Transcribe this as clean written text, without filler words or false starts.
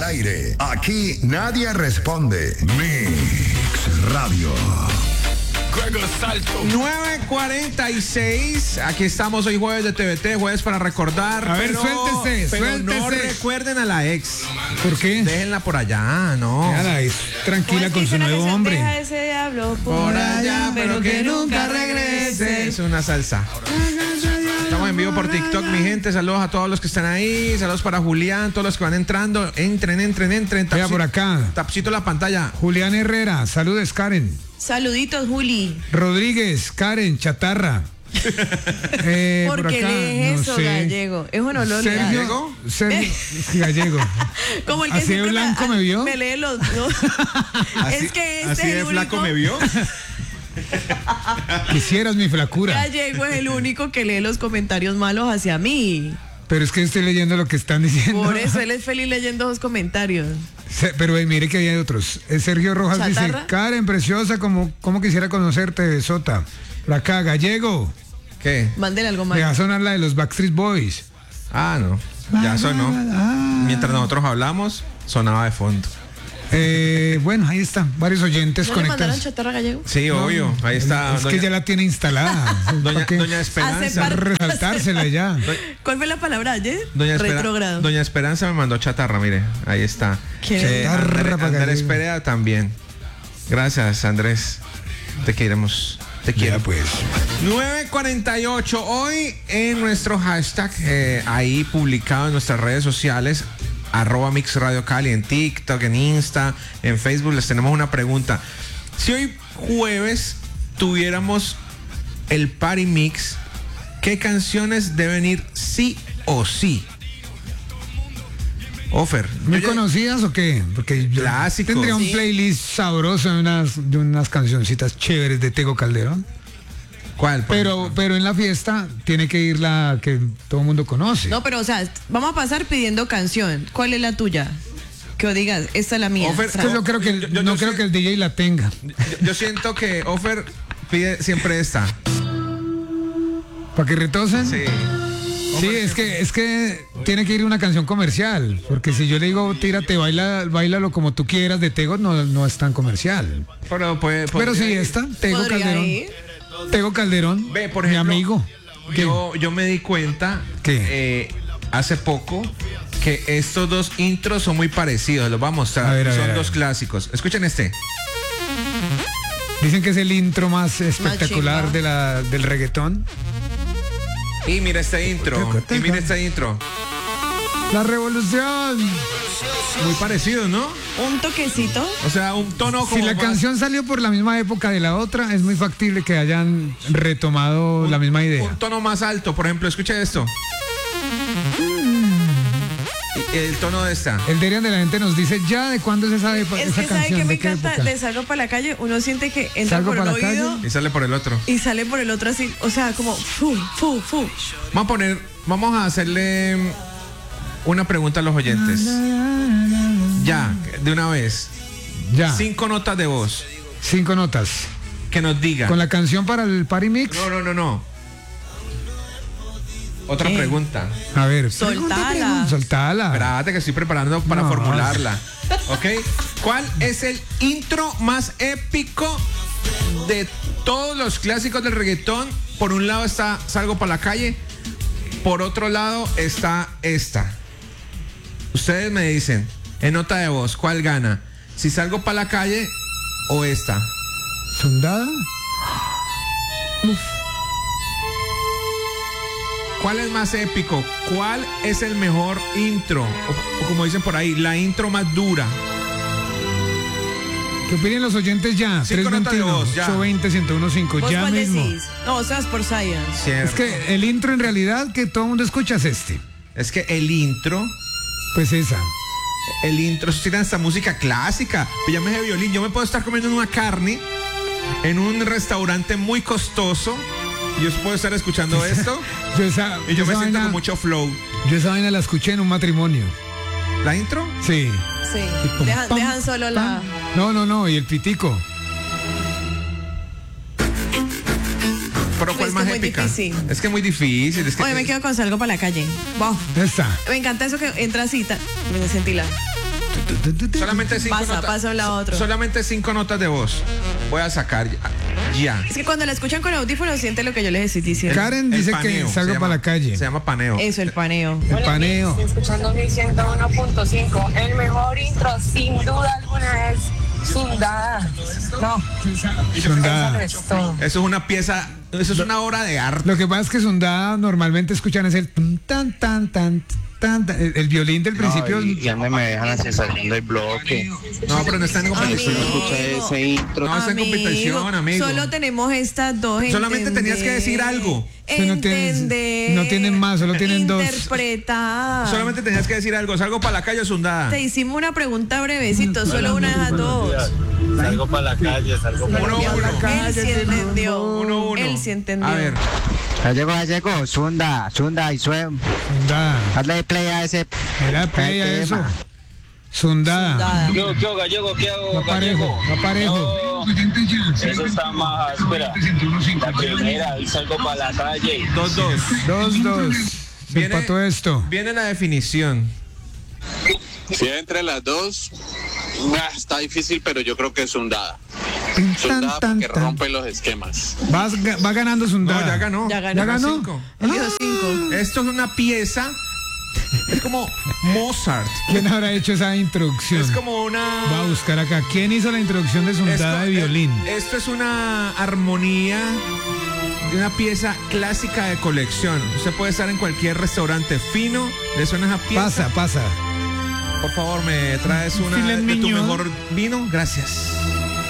aire. Aquí nadie responde. Mix Radio. 9:46. Aquí estamos hoy jueves de TVT, jueves para recordar. A ver, suéltese. No recuerden a la ex. ¿Por qué? Déjenla por allá, no. Nada, es tranquila con su nuevo hombre. Deja ese diablo Por allá, pero que nunca regrese. Es una salsa. Estamos en vivo por TikTok, mi gente. Saludos a todos los que están ahí. Saludos para Julián, todos los que van entrando. Entren. Vea por acá. Tapcito la pantalla. Julián Herrera, saludes, Karen. Saluditos, Juli. Rodríguez, Karen, Chatarra. ¿Por por qué acá, lees no eso, sé. Gallego? Es un olor. Sergio Gallego. Como el que ¿Así de siempre blanco me vio? Me lee los. No. Es que este así es de el flaco único. me vio. Quisieras mi flacura. Gallego es el único que lee los comentarios malos hacia mí. Pero es que estoy leyendo lo que están diciendo. Por eso él es feliz leyendo los comentarios. Pero mire que hay otros. Sergio Rojas ¿Chatarra? dice, Karen, preciosa, como quisiera conocerte, besota. Por acá, Gallego. ¿Qué? Mándele algo Me más. va a sonar la de los Backstreet Boys. Ah, no. Ya sonó. Mientras nosotros hablamos, sonaba de fondo. Bueno, ahí están, varios oyentes ¿No le mandaron conectados. chatarra, Gallego? Sí, obvio. Ahí está. Es que ya la tiene instalada. Doña ¿Para Esperanza. qué resaltársela ya? ¿Cuál fue la palabra ayer? Doña Retrógrado. Doña Esperanza me mandó chatarra, mire. Ahí está. ¿Qué? Chatarra para Andrés Gallego. Perea también. Gracias, Andrés. Te queremos. Te quiero. Ya pues. 9:48. Hoy en nuestro hashtag, ahí publicado en nuestras redes sociales, @Mix Radio Cali, en TikTok, en Insta, en Facebook, les tenemos una pregunta. Si hoy jueves tuviéramos el Party Mix, ¿qué canciones deben ir sí o sí? Ofer. ¿Muy yo ya- conocidas o qué? Porque yo Clásicos. tendría un Sí. playlist sabroso de unas cancioncitas chéveres de Tego Calderón. ¿Cuál? por ejemplo? Pero en la fiesta tiene que ir la que todo el mundo conoce. No, pero o sea, vamos a pasar pidiendo canción. ¿Cuál es la tuya? Que digas, esta es la mía. Ofer, Es que yo creo que Yo- no yo creo sé- que el DJ la tenga. Yo siento que Ofer pide siempre esta. ¿Para que retosen? Sí. Sí, es que tiene que ir una canción comercial, porque si yo le digo tírate, bailalo como tú quieras de Tego, no es tan comercial. Pero sí esta, Tego ¿Podría Calderón. ir? Tego Calderón, Ve, por mi ejemplo, amigo. ¿Qué? Yo me di cuenta hace poco que estos dos intros son muy parecidos. Los voy a mostrar. A ver, son a ver. dos clásicos. Escuchen este. Dicen que es el intro más espectacular chimba. del reggaetón. Y mira este intro. Y mira este intro. La revolución. Muy parecido, ¿no? Un toquecito. O sea, un tono como Si la más- canción salió por la misma época de la otra, es muy factible que hayan retomado la misma idea. un tono más alto. Por ejemplo, escucha esto. Y el tono de esta. El Derian de la gente nos dice ya de cuándo es esa, Es esa que sabe canción, que me de qué encanta, época. de Salgo para la calle, uno siente que entra Salgo por el pa' la oído calle. Y sale por el otro. y sale por el otro así, o sea, como fu. Vamos a hacerle una pregunta a los oyentes. Ya, de una vez. Ya, 5 notas de voz. 5 notas. Que nos diga. Con la canción para el Party Mix. No. Otra ¿Qué? pregunta. A ver, Soltala. soltala. Espérate que estoy preparando para No. formularla. ¿Ok? ¿Cuál es el intro más épico de todos los clásicos del reggaetón? Por un lado está Salgo para la calle. Por otro lado está esta. Ustedes me dicen, en nota de voz, ¿cuál gana? Si Salgo para la calle o esta. ¿Sondada? ¿Cuál es más épico? ¿Cuál es el mejor intro? O como dicen por ahí, la intro más dura. ¿Qué opinen los oyentes ya? 5 notas de voz, ya. 321-820-1015, ¿Vos ya cuál mismo. decís? No, seas por Science. Cierto. Es que el intro en realidad que todo el mundo escucha es este. Es que el intro, Pues esa. eso tiene esta música clásica. Píllame ese violín. Yo me puedo estar comiendo una carne en un restaurante muy costoso. Y yo puedo estar escuchando esto. Yo esa, Y yo me esa siento vaina, con mucho flow. yo esa vaina la escuché en un matrimonio. ¿La intro? Sí. Sí. pum, Dejan, pam, dejan solo la. No, y el pitico. Pero Pues ¿cuál es más que muy épica? difícil. Es que es muy difícil. Es que Oye, me quedo con Salgo para la calle. Wow. Esta. Me encanta eso que entra así. Me sentí la. Solamente 5 Pasa, notas. pasa la otra. Solamente 5 notas de voz. Voy a sacar ya. Es que cuando la escuchan con audífonos siente lo que yo les estoy diciendo. Karen dice paneo, que salga se para la llama- calle. Se llama paneo. Eso, el paneo. El paneo. Estoy escuchando mi 101.5. El mejor intro, sin duda alguna, es Sundada. No, Sundada. eso no es todo. Eso es una pieza, eso es una obra de arte. Lo que pasa es que Sundada normalmente escuchan es el tan tan tan tan tan. El violín del principio. Y a mí me dejan la sensación del bloque. No, pero no está en Yo competición. solo escuché ese intro. No, está en competición, amigo. Solo tenemos estas dos. Solamente tenías que decir algo. No tienen más, solo tienen dos. Interpretar. Solamente tenías que decir algo. Salgo para la calle Sundada. Te hicimos una pregunta brevecito, solo una de esas dos. Salgo para la calle, salgo para Uno, uno. Él sí entendió. Uno. Él sí entendió. A ver. Ya llegó, Sunda y Suem. Sundada. Hazle play a ese. Era play a eso. Sundada. Sundada. Yo, gallego, ¿qué hago, Va parejo, va parejo. No, eso está más áspera. La primera, y salgo para la calle. 2-2. 2-2. Se Viene- empató esto. Viene la definición. Si entre las dos, está difícil, pero yo creo que es Sundada. Tan, Sundada tan, porque tan. rompe los esquemas. Va ganando No, Sundada. ya ganó. Ya ganó. ¿Ya ganó? 5. Él dijo 5. Esto es una pieza. Es como Mozart. ¿Quién habrá hecho esa introducción? Es como una. Va a buscar acá. ¿Quién hizo la introducción de es Sundada co- de violín? Esto es una armonía de una pieza clásica de colección. Usted puede estar en cualquier restaurante fino, le suena esa pieza. Pasa. Por favor, me traes una Filet de tu mignon. mejor vino. Gracias.